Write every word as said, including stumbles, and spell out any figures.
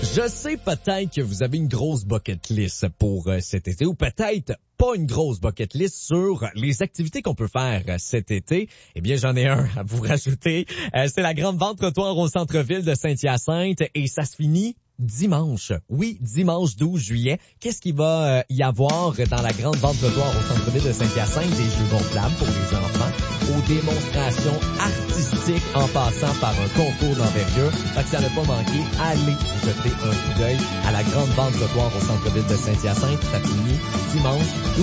Je sais peut-être que vous avez une grosse bucket list pour euh, cet été ou peut-être pas une grosse bucket list sur les activités qu'on peut faire euh, cet été. Eh bien, j'en ai un à vous rajouter. Euh, c'est la grande vente trottoir au centre-ville de Saint-Hyacinthe et ça se finit dimanche. Oui, dimanche douze juillet. Qu'est-ce qu'il va euh, y avoir dans la grande vente trottoir au centre-ville de Saint-Hyacinthe? Des jeux gonflables pour les enfants, aux démonstrations artistiques en passant par un concours d'envergure. Fait que ça ne pas manquer, allez jeter un coup d'œil à la grande vente trottoir au centre-ville de Saint-Hyacinthe. Ça finit dimanche douze